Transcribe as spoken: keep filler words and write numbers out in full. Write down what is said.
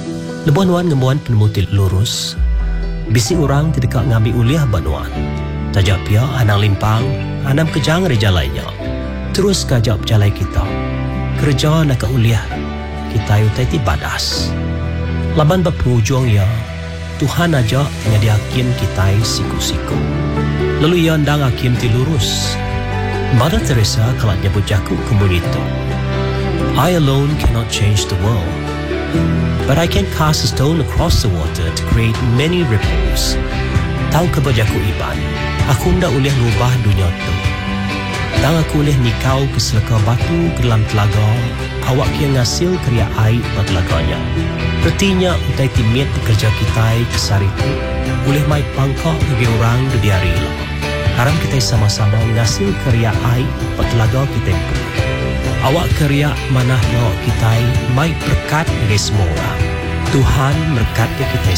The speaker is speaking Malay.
Lebuan wan ngemuan penemutil lurus. Bisi orang tidak ngambil uliah banuan. Tajak pia anang limpang, anam kejang reja lainnya. Terus kajak jalai kita. Kerja nak uliah, kita yutai ti badas. Laban berpenghujung ya, Tuhan aja nyadiakin kita siku-siku. Lalu ia ndang hakim ti lurus. Mother Teresa kalau nyebut jaku komunito. I alone cannot change the world, but I can cast a stone across the water to create many ripples. Tahu kebajaku iban, aku ndak boleh rubah dunia tu. Tang aku boleh nikau ke selaka batu ke dalam telaga, awak yang ngasil kriya air pada telaganya. Pertinya utai timiat pekerja kita ke sari tu, boleh mai pangkak bagi orang di hari lah. Haram kita sama-sama ngasil kriya air pada telaga kita pun. Awak kriya manah ngawak kita mai berkat bagi semua orang. Tuhan berkat kita